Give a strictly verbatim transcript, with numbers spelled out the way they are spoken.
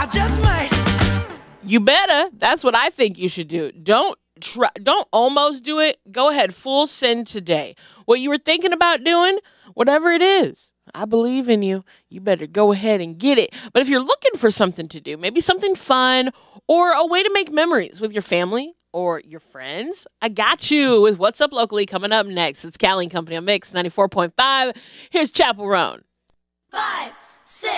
just might. You better. That's what I think you should do. Don't try, don't almost do it. Go ahead, full send today. What you were thinking about doing, whatever it is, I believe in you. You better go ahead and get it. But if you're looking for something to do, maybe something fun or a way to make memories with your family or your friends, I got you with What's Up Locally coming up next. It's Callie and Company on Mix ninety-four point five. Here's Chapel Roan. Five, six.